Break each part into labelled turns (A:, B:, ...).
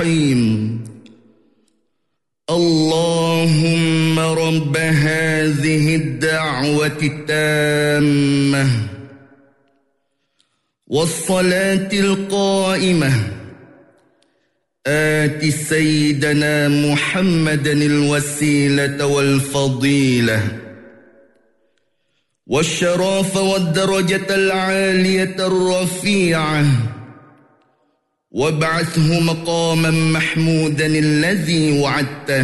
A: اللهم رب هذه الدعوة التامة والصلاة القائمة آت سيدنا محمدا الوسيلة والفضيلة والشرف والدرجة العالية الرفيعة وابعثه مقاما محمودا الذي وعدته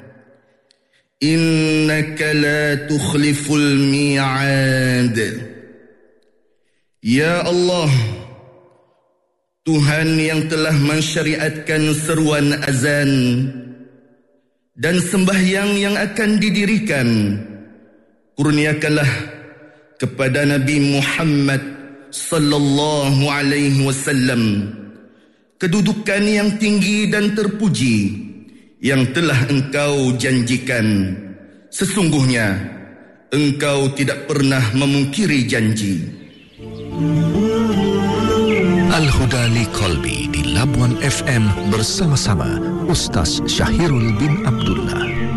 A: إنك لا تخلف الميعاد. Ya Allah, Tuhan yang telah mensyariatkan seruan azan dan sembahyang yang akan didirikan, kurniakanlah kepada Nabi Muhammad sallallahu alaihi wasallam kedudukan yang tinggi dan terpuji yang telah Engkau janjikan. Sesungguhnya Engkau tidak pernah memungkiri janji.
B: Al-Huda li Qalbi di Labuan FM bersama-sama Ustaz Syahirul bin Abdullah.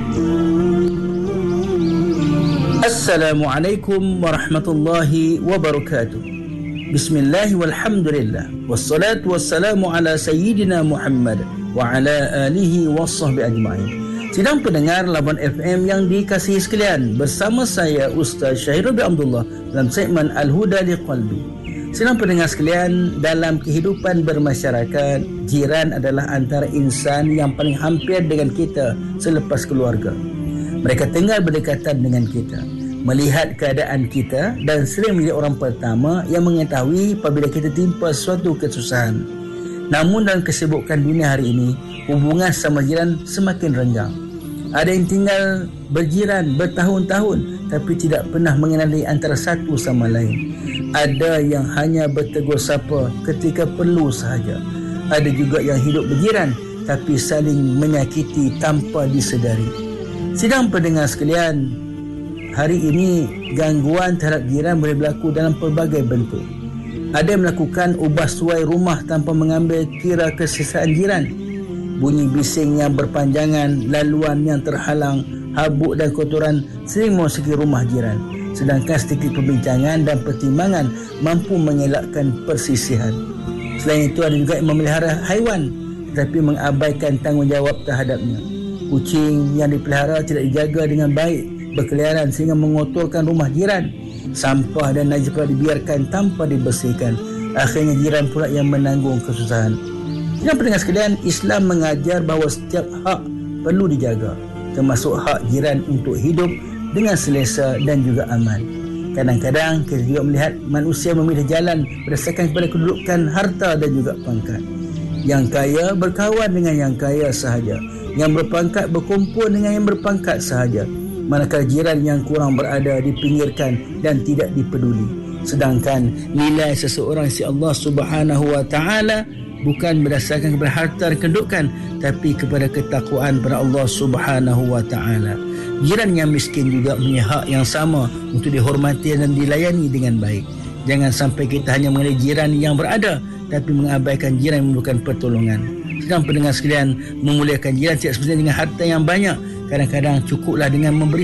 C: Assalamualaikum warahmatullahi wabarakatuh. Bismillah walhamdulillah wassalatu wassalamu ala sayyidina Muhammad wa ala alihi wassahbi ajma'in. Sidang pendengar Labuan FM yang dikasihi sekalian, bersama saya Ustaz Syahirul bin Abdullah dalam segmen Al-Huda li Qalbi. Sidang pendengar sekalian, dalam kehidupan bermasyarakat, jiran adalah antara insan yang paling hampir dengan kita selepas keluarga. Mereka tinggal berdekatan dengan kita, melihat keadaan kita dan sering menjadi orang pertama yang mengetahui apabila kita timpa suatu kesusahan. Namun dalam kesibukan dunia hari ini, hubungan sama jiran semakin renggang. Ada yang tinggal berjiran bertahun-tahun tapi tidak pernah mengenali antara satu sama lain. Ada yang hanya bertegur sapa ketika perlu sahaja. Ada juga yang hidup berjiran tapi saling menyakiti tanpa disedari. Sidang pendengar sekalian, hari ini gangguan terhadap jiran boleh berlaku dalam pelbagai bentuk. Ada yang melakukan ubah suai rumah tanpa mengambil kira kesesaan jiran. Bunyi bising yang berpanjangan, laluan yang terhalang, habuk dan kotoran sering memasuki rumah jiran. Sedangkan sedikit perbincangan dan pertimbangan mampu mengelakkan persisihan. Selain itu, ada juga yang memelihara haiwan tetapi mengabaikan tanggungjawab terhadapnya. Kucing yang dipelihara tidak dijaga dengan baik, berkeliaran sehingga mengotorkan rumah jiran. Sampah dan najis pula dibiarkan tanpa dibersihkan. Akhirnya jiran pula yang menanggung kesusahan. Yang pendengar sekalian, Islam mengajar bahawa setiap hak perlu dijaga, termasuk hak jiran untuk hidup dengan selesa dan juga aman. Kadang-kadang kita juga melihat manusia memilih jalan berdasarkan kepada kedudukan harta dan juga pangkat. Yang kaya berkawan dengan yang kaya sahaja, yang berpangkat berkumpul dengan yang berpangkat sahaja, manakala jiran yang kurang berada dipinggirkan dan tidak dipeduli. Sedangkan nilai seseorang si Allah Subhanahu wa taala bukan berdasarkan kepada harta dan kedudukan, tapi kepada ketakwaan pada Allah Subhanahu wa taala. Jiran yang miskin juga punya hak yang sama untuk dihormati dan dilayani dengan baik. Jangan sampai kita hanya mengenai jiran yang berada tapi mengabaikan jiran yang memerlukan pertolongan. Sedang pendengar sekalian, memuliakan jiran tidak semestinya dengan harta yang banyak. Kadang-kadang cukuplah dengan memberi